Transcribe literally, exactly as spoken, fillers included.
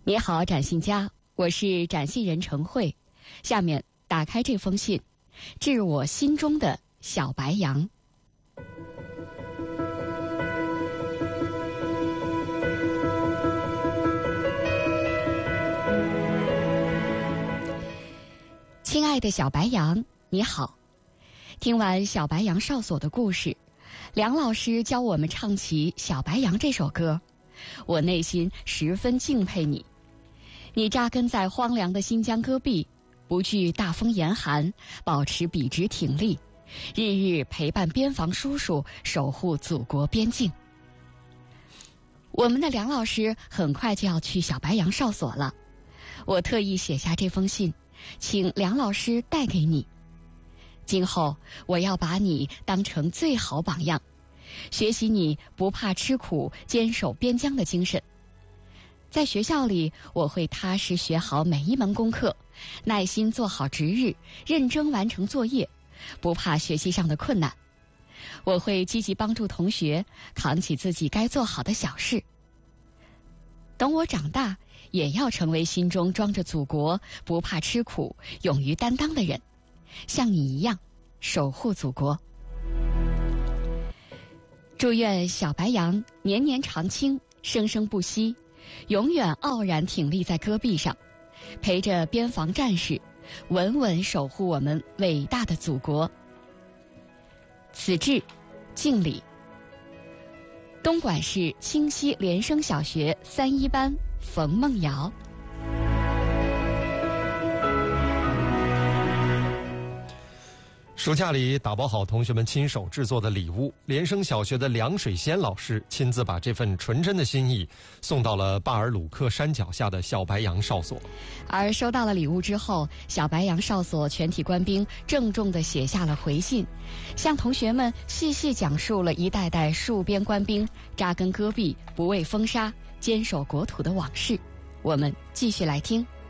你好，展信佳，我是展信人陈慧。下面打开这封信，致我心中的小白杨。亲爱的小白杨，你好。听完小白杨哨所的故事，梁老师教我们唱起《小白杨》这首歌，我内心十分敬佩你。你扎根在荒凉的新疆戈壁，不惧大风严寒，保持笔直挺立，日日陪伴边防叔叔，守护祖国边境。我们的梁老师很快就要去小白杨哨所了，我特意写下这封信，请梁老师带给你。今后我要把你当成最好榜样，学习你不怕吃苦、坚守边疆的精神。在学校里，我会踏实学好每一门功课，耐心做好值日，认真完成作业，不怕学习上的困难。我会积极帮助同学，扛起自己该做好的小事。等我长大，也要成为心中装着祖国、不怕吃苦、勇于担当的人，像你一样守护祖国。祝愿小白杨年年常青，生生不息，永远傲然挺立在戈壁上，陪着边防战士，稳稳守护我们伟大的祖国。此致，敬礼。东莞市清溪联升小学三一班冯梦瑶。 暑假里打包好同学们亲手制作的礼物，联升小学的梁水仙老师亲自把这份纯真的心意送到了巴尔鲁克山脚下的小白杨哨所。 而收到了礼物之后，小白杨哨所全体官兵郑重地写下了回信，向同学们细细讲述了一代代戍边官兵扎根戈壁、不畏风沙、坚守国土的往事。我们继续来听。